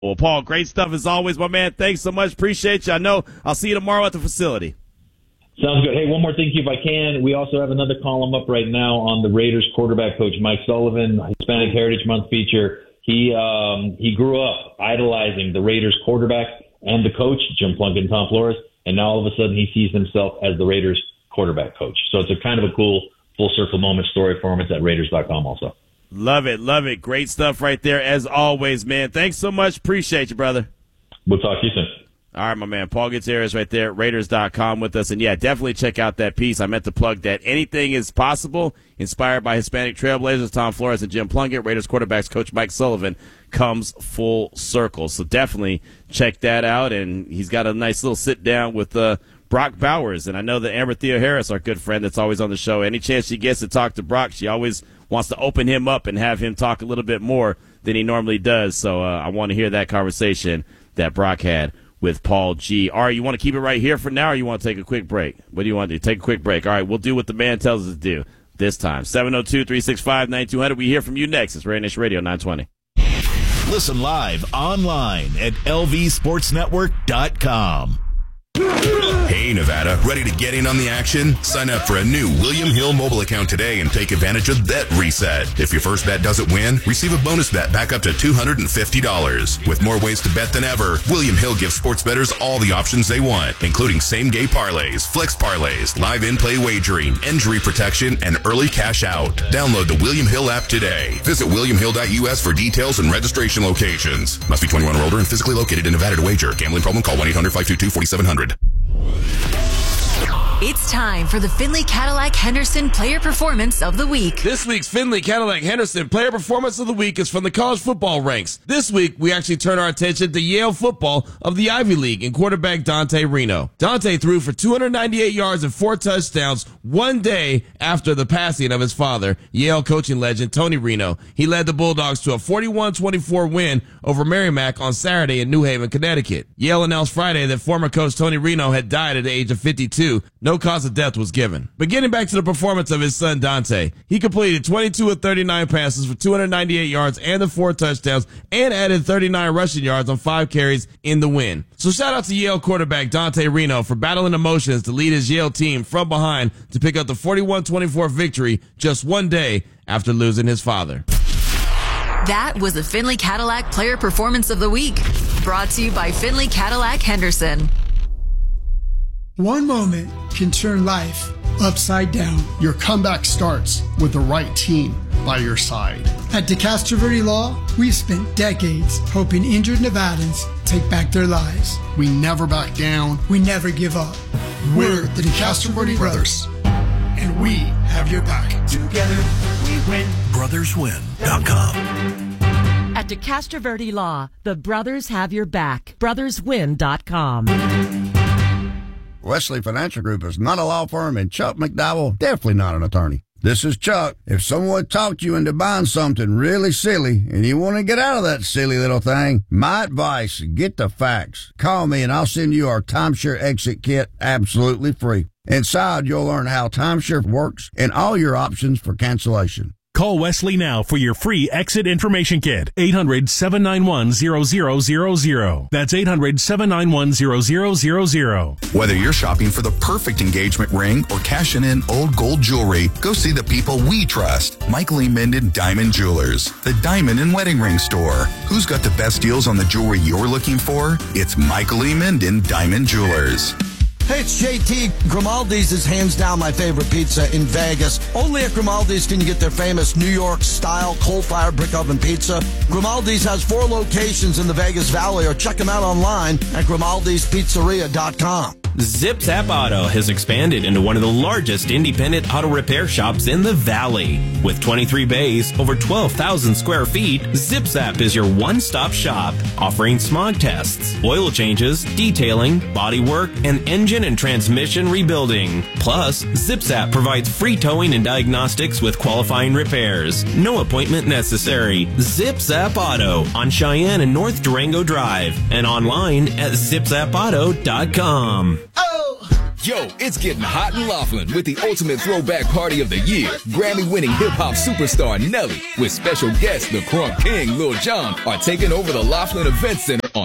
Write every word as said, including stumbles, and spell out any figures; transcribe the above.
Well, Paul, great stuff as always, my man. Thanks so much. Appreciate you. I know I'll see you tomorrow at the facility. Sounds good. Hey, one more thing, if I can. We also have another column up right now on the Raiders quarterback coach, Mike Sullivan, Hispanic Heritage Month feature. He um, he grew up idolizing the Raiders quarterback and the coach, Jim Plunkett and Tom Flores, and now all of a sudden he sees himself as the Raiders quarterback coach. So it's a kind of a cool full circle moment story for him. It's at Raiders dot com also. Love it, love it. Great stuff right there as always, man. Thanks so much. Appreciate you, brother. We'll talk to you soon. All right, my man. Paul Gutierrez right there at Raiders dot com with us. And, yeah, definitely check out that piece. I meant to plug that anything is possible, inspired by Hispanic Trailblazers, Tom Flores and Jim Plunkett. Raiders quarterbacks coach Mike Sullivan comes full circle. So definitely check that out. And he's got a nice little sit-down with uh, Brock Bowers. And I know that Amber Thea Harris, our good friend that's always on the show, any chance she gets to talk to Brock, she always wants to open him up and have him talk a little bit more than he normally does. So uh, I want to hear that conversation that Brock had with Paul G. All right, you want to keep it right here for now, or you want to take a quick break? What do you want to do? Take a quick break. All right, we'll do what the man tells us to do this time. seven oh two, three six five, nine two zero zero. We hear from you next. It's Raider Nation Radio nine twenty. Listen live online at L V sports network dot com. Hey, Nevada, ready to get in on the action? Sign up for a new William Hill mobile account today and take advantage of Bet Reset. If your first bet doesn't win, receive a bonus bet back up to two hundred fifty dollars. With more ways to bet than ever, William Hill gives sports bettors all the options they want, including same-game parlays, flex parlays, live in-play wagering, injury protection, and early cash out. Download the William Hill app today. Visit william hill dot u s for details and registration locations. Must be twenty-one or older and physically located in Nevada to wager. Gambling problem? Call one eight hundred five two two four seven zero zero. It's time for the Findlay Cadillac Henderson Player Performance of the Week. This week's Findlay Cadillac Henderson Player Performance of the Week is from the college football ranks. This week, we actually turn our attention to Yale football of the Ivy League and quarterback Dante Reno. Dante threw for two hundred ninety-eight yards and four touchdowns one day after the passing of his father, Yale coaching legend Tony Reno. He led the Bulldogs to a forty-one twenty-four win over Merrimack on Saturday in New Haven, Connecticut. Yale announced Friday that former coach Tony Reno had died at the age of fifty-two. No cause of death was given. But getting back to the performance of his son Dante, he completed twenty-two of thirty-nine passes for two hundred ninety-eight yards and the four touchdowns and added thirty-nine rushing yards on five carries in the win. So shout out to Yale quarterback Dante Reno for battling emotions to lead his Yale team from behind to pick up the forty-one twenty-four victory just one day after losing his father. That was the Findlay Cadillac Player Performance of the Week, brought to you by Findlay Cadillac Henderson. One moment can turn life upside down. Your comeback starts with the right team by your side. At DeCastro Verde Law, we've spent decades helping injured Nevadans take back their lives. We never back down. We never give up. We're the DeCastro Verde Brothers, and we have your back. Together, we win. brothers win dot com. At DeCastro Verde Law, the brothers have your back. brothers win dot com. Wesley Financial Group is not a law firm, and Chuck McDowell, definitely not an attorney. This is Chuck. If someone talked you into buying something really silly and you want to get out of that silly little thing, my advice, get the facts. Call me and I'll send you our timeshare exit kit absolutely free. Inside, you'll learn how timeshare works and all your options for cancellation. Call Wesley now for your free exit information kit. eight hundred, seven nine one, zero zero zero zero. That's eight hundred, seven nine one, zero zero zero zero. Whether you're shopping for the perfect engagement ring or cashing in old gold jewelry, go see the people we trust. Michael E. Minden Diamond Jewelers, the diamond and wedding ring store. Who's got the best deals on the jewelry you're looking for? It's Michael E. Minden Diamond Jewelers. Hey, it's J T. Grimaldi's is hands down my favorite pizza in Vegas. Only at Grimaldi's can you get their famous New York-style coal-fired brick oven pizza. Grimaldi's has four locations in the Vegas Valley, or check them out online at grimaldis pizzeria dot com. Zip Zap Auto has expanded into one of the largest independent auto repair shops in the Valley. With twenty-three bays, over twelve thousand square feet, Zip Zap is your one-stop shop, offering smog tests, oil changes, detailing, body work, and engine and transmission rebuilding. Plus, Zip Zap provides free towing and diagnostics with qualifying repairs. No appointment necessary. Zip Zap Auto on Cheyenne and North Durango Drive and online at zip zap auto dot com. Oh! Yo, it's getting hot in Laughlin with the ultimate throwback party of the year. Grammy-winning hip-hop superstar Nelly with special guests the Crunk King, Lil Jon, are taking over the Laughlin Event Center on